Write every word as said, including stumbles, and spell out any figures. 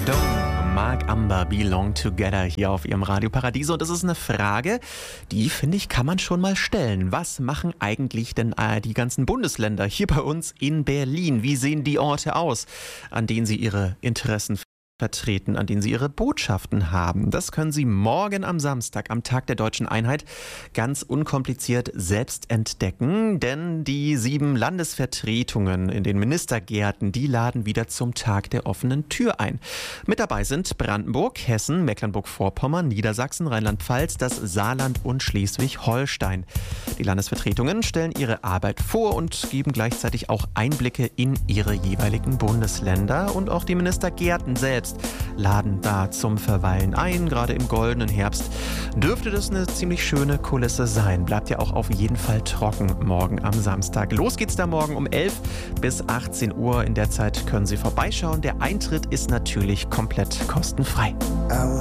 Dome, Mark Amber, Belong Together hier auf ihrem Radio Paradiso. Und das ist eine Frage, die, finde ich, kann man schon mal stellen. Was machen eigentlich denn äh, die ganzen Bundesländer hier bei uns in Berlin? Wie sehen die Orte aus, an denen sie ihre Interessen vertreten, an denen sie ihre Botschaften haben? Das können Sie morgen am Samstag, am Tag der Deutschen Einheit, ganz unkompliziert selbst entdecken, denn die sieben Landesvertretungen in den Ministergärten, die laden wieder zum Tag der offenen Tür ein. Mit dabei sind Brandenburg, Hessen, Mecklenburg-Vorpommern, Niedersachsen, Rheinland-Pfalz, das Saarland und Schleswig-Holstein. Die Landesvertretungen stellen ihre Arbeit vor und geben gleichzeitig auch Einblicke in ihre jeweiligen Bundesländer, und auch die Ministergärten selbst laden da zum Verweilen ein. Gerade im goldenen Herbst dürfte das eine ziemlich schöne Kulisse sein. Bleibt ja auch auf jeden Fall trocken morgen am Samstag. Los geht's da morgen um elf bis achtzehn Uhr. In der Zeit können Sie vorbeischauen. Der Eintritt ist natürlich komplett kostenfrei. I